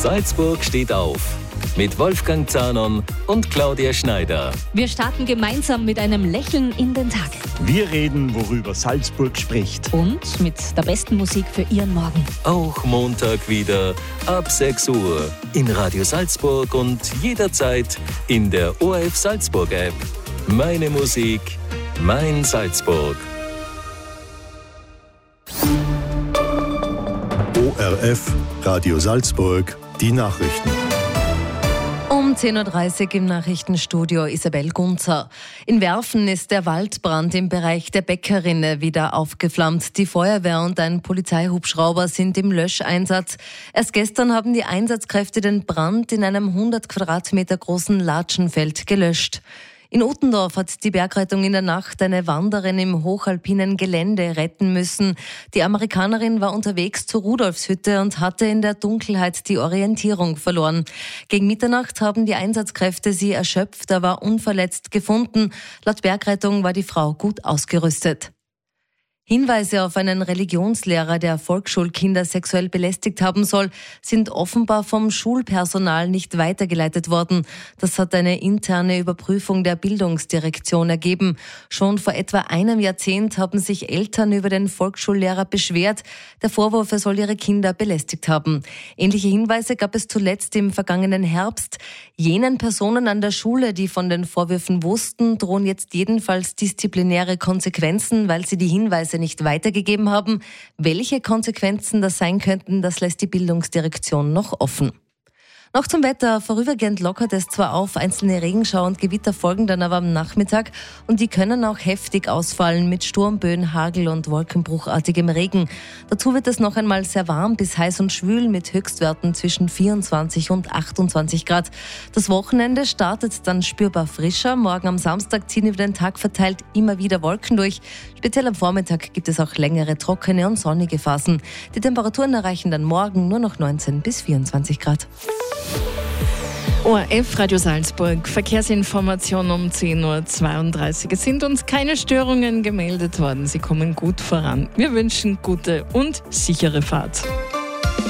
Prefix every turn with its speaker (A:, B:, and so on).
A: Salzburg steht auf. Mit Wolfgang Zahnon und Claudia Schneider.
B: Wir starten gemeinsam mit einem Lächeln in den Tag.
C: Wir reden, worüber Salzburg spricht.
B: Und mit der besten Musik für Ihren Morgen.
A: Auch Montag wieder ab 6 Uhr in Radio Salzburg und jederzeit in der ORF Salzburg App. Meine Musik, mein Salzburg.
D: ORF Radio Salzburg, die Nachrichten.
E: Um 10.30 Uhr im Nachrichtenstudio Isabel Gunzer. In Werfen ist der Waldbrand im Bereich der Bäckerinne wieder aufgeflammt. Die Feuerwehr und ein Polizeihubschrauber sind im Löscheinsatz. Erst gestern haben die Einsatzkräfte den Brand in einem 100 Quadratmeter großen Latschenfeld gelöscht. In Uttendorf hat die Bergrettung in der Nacht eine Wanderin im hochalpinen Gelände retten müssen. Die Amerikanerin war unterwegs zur Rudolfshütte und hatte in der Dunkelheit die Orientierung verloren. Gegen Mitternacht haben die Einsatzkräfte sie erschöpft, aber unverletzt gefunden. Laut Bergrettung war die Frau gut ausgerüstet. Hinweise auf einen Religionslehrer, der Volksschulkinder sexuell belästigt haben soll, sind offenbar vom Schulpersonal nicht weitergeleitet worden. Das hat eine interne Überprüfung der Bildungsdirektion ergeben. Schon vor etwa einem Jahrzehnt haben sich Eltern über den Volksschullehrer beschwert. Der Vorwurf, er soll ihre Kinder belästigt haben. Ähnliche Hinweise gab es zuletzt im vergangenen Herbst. Jenen Personen an der Schule, die von den Vorwürfen wussten, drohen jetzt jedenfalls disziplinäre Konsequenzen, weil sie die Hinweise nicht weitergegeben haben. Welche Konsequenzen das sein könnten, das lässt die Bildungsdirektion noch offen. Noch zum Wetter. Vorübergehend lockert es zwar auf, einzelne Regenschauer und Gewitter folgen dann aber am Nachmittag und die können auch heftig ausfallen mit Sturmböen, Hagel und wolkenbruchartigem Regen. Dazu wird es noch einmal sehr warm bis heiß und schwül mit Höchstwerten zwischen 24 und 28 Grad. Das Wochenende startet dann spürbar frischer. Morgen am Samstag ziehen über den Tag verteilt immer wieder Wolken durch. Speziell am Vormittag gibt es auch längere trockene und sonnige Phasen. Die Temperaturen erreichen dann morgen nur noch 19 bis 24 Grad.
F: ORF Radio Salzburg, Verkehrsinformation um 10.32 Uhr. Es sind uns keine Störungen gemeldet worden. Sie kommen gut voran. Wir wünschen gute und sichere Fahrt.